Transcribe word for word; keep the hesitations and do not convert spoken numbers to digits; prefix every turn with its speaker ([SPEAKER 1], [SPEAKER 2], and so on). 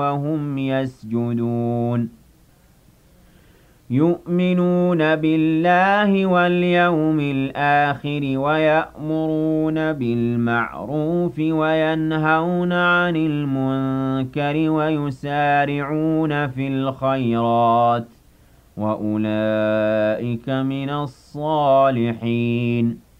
[SPEAKER 1] وهم يسجدون يؤمنون بالله واليوم الآخر ويأمرون بالمعروف وينهون عن المنكر ويسارعون في الخيرات وأولئك من الصالحين